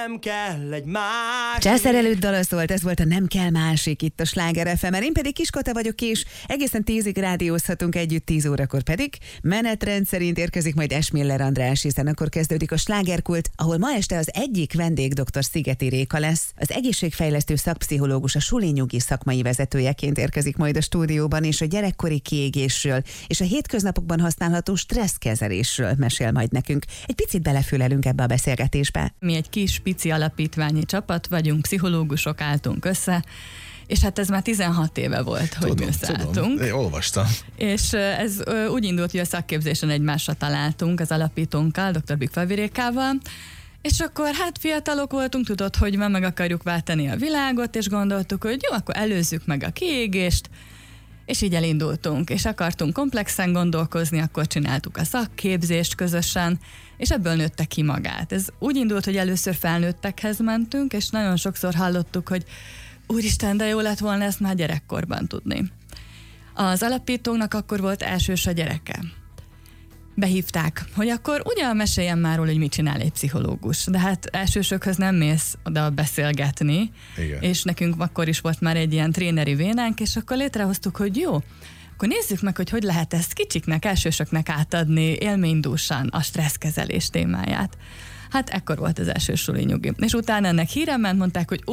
Nem kell egy másik. Császárelőtt dala szólt, ez volt a Nem kell másik itt a Sláger FM-en. Én pedig Kiskata vagyok, és egészen 10-ig rádiózhatunk együtt, 10 órakor pedig menetrend szerint érkezik majd Esmiller András, hiszen akkor kezdődik a Slágerkult, ahol ma este az egyik vendég dr. Szigeti Réka lesz. Az egészségfejlesztő szakpszichológus, a Suli Nyugi szakmai vezetőjeként érkezik majd a stúdióban, és a gyerekkori kiégésről és a hétköznapokban használható stresszkezelésről mesél majd nekünk. Egy picit belefülelünk ebbe a beszélgetésbe. Mi egy kis pici alapítványi csapat vagyunk, pszichológusok álltunk össze, és hát ez már 16 éve volt, hogy mi összeálltunk. Tudom. Én olvastam. És ez úgy indult, hogy a szakképzésen egymásra találtunk az alapítónkkal, dr. Bükfalvi Rékával, és akkor hát fiatalok voltunk, tudod, hogy már meg akarjuk váltani a világot, és gondoltuk, hogy jó, akkor előzzük meg a kiégést, és így elindultunk, és akartunk komplexen gondolkozni, akkor csináltuk a szakképzést közösen, és ebből nőtte ki magát. Ez úgy indult, hogy először felnőttekhez mentünk, és nagyon sokszor hallottuk, hogy úristen, de jó lett volna ezt már gyerekkorban tudni. Az alapítónknak akkor volt elsős a gyereke. Behívták, hogy akkor ugyan meséljen már róla, hogy mit csinál egy pszichológus. De hát elsősökhöz nem mész oda beszélgetni, Igen. És nekünk akkor is volt már egy ilyen tréneri vénánk, és akkor létrehoztuk, hogy jó, akkor nézzük meg, hogy lehet ezt kicsiknek, elsősöknek átadni élménydúsan a stresszkezelés témáját. Hát ekkor volt az első Suli Nyugi. És utána ennek híre ment, mondták, hogy